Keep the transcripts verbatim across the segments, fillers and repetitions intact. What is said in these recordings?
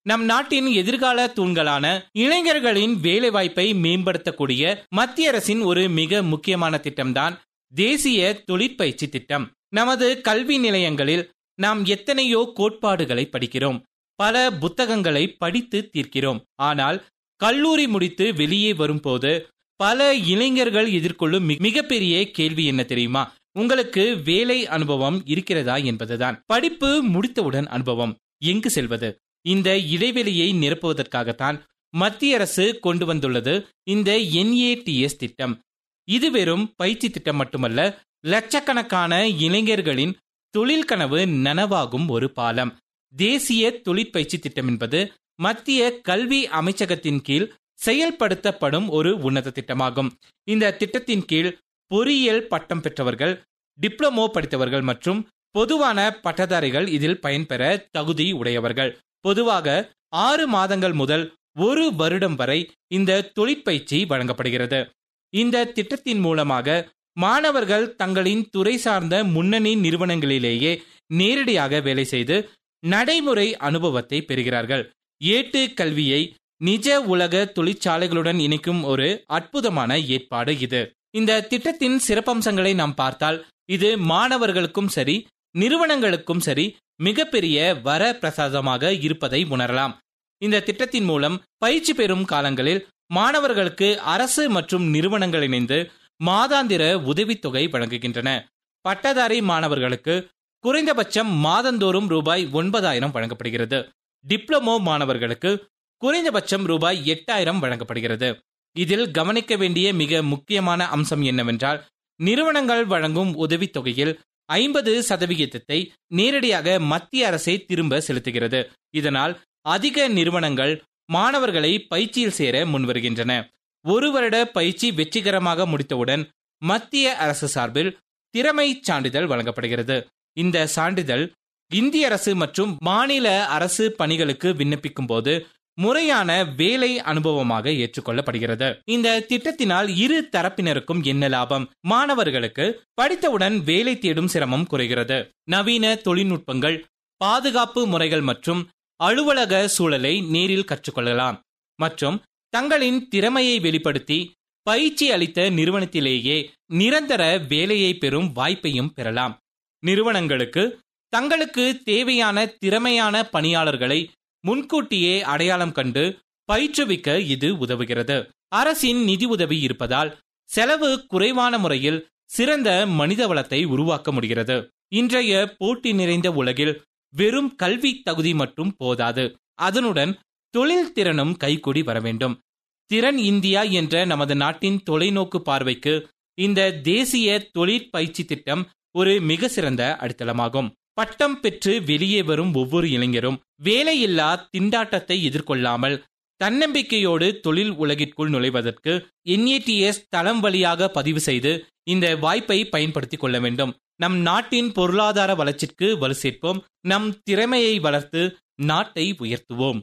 நம் நாட்டின் எதிர்கால தூண்களான இளைஞர்களின் வேலைவாய்ப்பை மேம்படுத்தக்கூடிய மத்திய அரசின் ஒரு மிக முக்கியமான திட்டம்தான் தேசிய தொழிற்பயிற்சி திட்டம். நமது கல்வி நிலையங்களில் நாம் எத்தனையோ கோட்பாடுகளை படிக்கிறோம், பல புத்தகங்களை படித்து தீர்க்கிறோம். ஆனால் கல்லூரி முடித்து வெளியே வரும்போது பல இளைஞர்கள் எதிர்கொள்ளும் மிகப்பெரிய கேள்வி என்ன தெரியுமா? உங்களுக்கு வேலை அனுபவம் இருக்கிறதா என்பதுதான். படிப்பு முடித்தவுடன் அனுபவம் எங்கு செல்வது? இந்த இடைவெளியை நிரப்புவதற்காகத்தான் மத்திய அரசு கொண்டு வந்துள்ளது இந்த என் ஏ டி எஸ் திட்டம். இது வெறும் பயிற்சி திட்டம் மட்டுமல்ல, லட்சக்கணக்கான இளைஞர்களின் தொழில் கனவு நனவாகும் ஒரு பாலம். தேசிய தொழிற்பயிற்சி திட்டம் என்பது மத்திய கல்வி அமைச்சகத்தின் கீழ் செயல்படுத்தப்படும் ஒரு உன்னத திட்டமாகும். இந்த திட்டத்தின் கீழ் பொறியியல் பட்டம் பெற்றவர்கள், டிப்ளமோ படித்தவர்கள் மற்றும் பொதுவான பட்டதாரிகள் இதில் பயன்பெற தகுதி உடையவர்கள். பொதுவாக ஆறு மாதங்கள் முதல் ஒரு வருடம் வரை இந்த தொழிற்பயிற்சி வழங்கப்படுகிறது. இந்த திட்டத்தின் மூலமாக மாணவர்கள் தங்களின் துறை சார்ந்த முன்னணி நிறுவனங்களிலேயே நேரடியாக வேலை செய்து நடைமுறை அனுபவத்தை பெறுகிறார்கள். ஏட்டு கல்வியை நிஜ உலக தொழிற்சாலைகளுடன் இணைக்கும் ஒரு அற்புதமான ஏற்பாடு இது. இந்த திட்டத்தின் சிறப்பம்சங்களை நாம் பார்த்தால், இது மாணவர்களுக்கும் சரி நிறுவனங்களுக்கும் சரி மிகப்பெரிய வர பிரசாதமாக இருப்பதை உணரலாம். இந்த திட்டத்தின் மூலம் பயிற்சி பெறும் காலங்களில் மாணவர்களுக்கு அரசு மற்றும் நிறுவனங்கள் இணைந்து மாதாந்திர உதவித்தொகை வழங்குகின்றன. பட்டதாரி மாணவர்களுக்கு குறைந்தபட்சம் மாதந்தோறும் ரூபாய் ஒன்பதாயிரம் வழங்கப்படுகிறது. டிப்ளமோ மாணவர்களுக்கு குறைந்தபட்சம் ரூபாய் எட்டாயிரம் வழங்கப்படுகிறது. இதில் கவனிக்க வேண்டிய மிக முக்கியமான அம்சம் என்னவென்றால், நிறுவனங்கள் வழங்கும் உதவித்தொகையில் ஐம்பது சதவிகிதத்தை நேரடியாக மத்திய அரசே திரும்ப செலுத்துகிறது. இதனால் அதிக நிறுவனங்கள் மாணவர்களை பயிற்சியில் சேர முன்வருகின்றன. ஒரு வருட பயிற்சி வெற்றிகரமாக முடித்தவுடன் மத்திய அரசு சார்பில் திறமை சான்றிதழ் வழங்கப்படுகிறது. இந்த சான்றிதழ் இந்திய அரசு மற்றும் மாநில அரசு பணிகளுக்கு விண்ணப்பிக்கும் போது முறையான வேலை அனுபவமாக ஏற்றுக்கொள்ளப்படுகிறது. இந்த திட்டத்தினால் இரு தரப்பினருக்கும் என்ன லாபம்? மாணவர்களுக்கு படித்தவுடன் வேலை தேடும் சிரமம் குறைகிறது. நவீன தொழில்நுட்பங்கள், பாதுகாப்பு முறைகள் மற்றும் அலுவலக சூழலை நேரில் கற்றுக்கொள்ளலாம் மற்றும் தங்களின் திறமையை வெளிப்படுத்தி பயிற்சி அளித்த நிறுவனத்திலேயே நிரந்தர வேலையை பெறும் வாய்ப்பையும் பெறலாம். நிறுவனங்களுக்கு தங்களுக்கு தேவையான திறமையான பணியாளர்களை முன்கூட்டியே அடையாளம் கண்டு பயிற்றுவிக்க இது உதவுகிறது. அரசின் நிதி உதவி இருப்பதால் செலவு குறைவான முறையில் சிறந்த மனித வளத்தை உருவாக்க முடிகிறது. இன்றைய போட்டி நிறைந்த உலகில் வெறும் கல்வி தகுதி மட்டும் போதாது, அதனுடன் தொழில் திறனும் கைகூடி வர வேண்டும். திறன் இந்தியா என்ற நமது நாட்டின் தொலைநோக்கு பார்வைக்கு இந்த தேசிய தொழிற்பயிற்சி திட்டம் ஒரு மிக சிறந்த அடித்தளமாகும். பட்டம் பெற்று வெளியே வரும் ஒவ்வொரு இளைஞரும் வேலையில்லா திண்டாட்டத்தை எதிர்கொள்ளாமல் தன்னம்பிக்கையோடு தொழில் உலகிற்குள் நுழைவதற்கு என் ஏ டி எஸ் தளம் வழியாக பதிவு செய்து இந்த வாய்ப்பை பயன்படுத்திக் கொள்ள வேண்டும். நம் நாட்டின் பொருளாதார வளர்ச்சிக்கு வலு சேர்ப்போம். நம் திறமையை வளர்த்து நாட்டை உயர்த்துவோம்.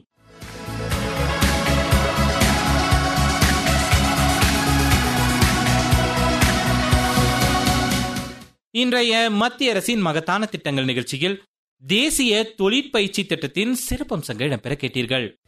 இன்றைய மத்திய அரசின் மகத்தான திட்டங்கள் நிகழ்ச்சியில் தேசிய தொழிற்பயிற்சி திட்டத்தின் சிறப்பம்சங்கள் இடம்பெற கேட்டீர்கள்.